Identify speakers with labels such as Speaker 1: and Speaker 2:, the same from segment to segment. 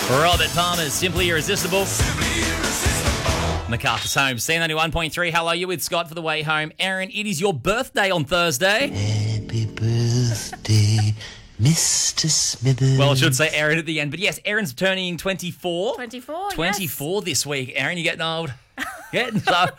Speaker 1: Robert Palmer's Simply Irresistible. MacArthur's Home, C91.3. Hello, you with Scott for the way home. Aaron, it is your birthday on Thursday.
Speaker 2: Happy birthday, Mr. Smithers.
Speaker 1: Well, I should say Aaron at the end. But yes, Aaron's turning 24.
Speaker 3: 24,
Speaker 1: 24 this week. Aaron, you're getting old. You're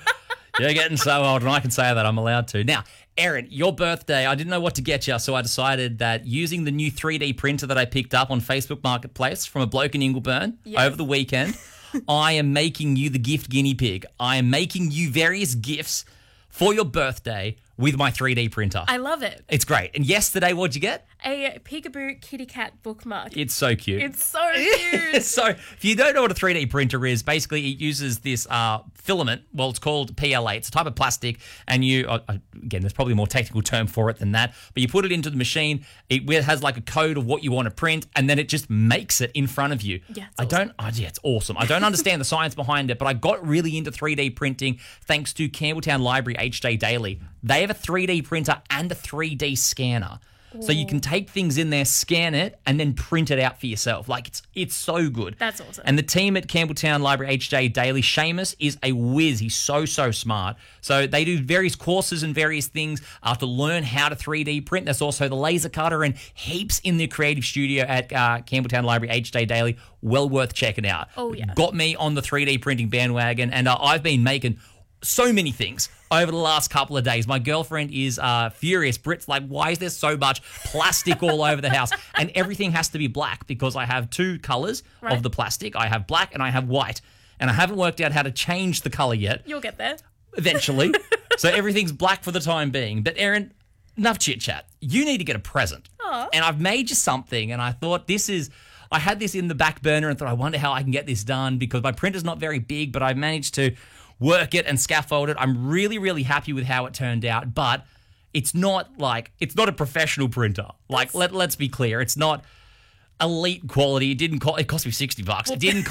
Speaker 1: getting so old, and I can say that. I'm allowed to. Now, Aaron, your birthday, I didn't know what to get you, so I decided that using the new 3D printer that I picked up on Facebook Marketplace from a bloke in Ingleburn over the weekend, I am making you the gift guinea pig. I am making you various gifts for your birthday with my 3D printer.
Speaker 3: I love it.
Speaker 1: It's great. And yesterday, what'd you get?
Speaker 3: A Peekaboo kitty cat bookmark.
Speaker 1: It's so cute.
Speaker 3: It's so cute.
Speaker 1: So if you don't know what a 3D printer is, basically it uses this filament. Well, it's called PLA. It's a type of plastic, and again, there's probably a more technical term for it than that, but you put it into the machine, it has like a code of what you want to print, and then it just makes it in front of you.
Speaker 3: Yeah,
Speaker 1: it's awesome. I don't understand the science behind it, but I got really into 3D printing thanks to Campbelltown Library HJ Daily. They have a 3D printer and a 3D scanner. So you can take things in there, scan it, and then print it out for yourself. Like, it's so good.
Speaker 3: That's awesome.
Speaker 1: And the team at Campbelltown Library HJ Daily, Seamus is a whiz. He's so smart. So they do various courses and various things to learn how to 3D print. There's also the laser cutter and heaps in the creative studio at Campbelltown Library HJ Daily. Well worth checking out.
Speaker 3: Oh, yeah.
Speaker 1: Got me on the 3D printing bandwagon, and I've been making so many things over the last couple of days. My girlfriend is furious. Brit's like, why is there so much plastic all over the house? And everything has to be black because I have two colours of the plastic. I have black and I have white. And I haven't worked out how to change the colour yet.
Speaker 3: You'll get there.
Speaker 1: Eventually. So everything's black for the time being. But Erin, enough chit-chat. You need to get a present.
Speaker 3: Aww.
Speaker 1: And I've made you something, and I thought I had this in the back burner and thought, I wonder how I can get this done because my printer's not very big, but I managed to work it and scaffold it. I'm really, really happy with how it turned out, but it's not a professional printer. Like, let's be clear, it's not elite quality. It cost me $60. It didn't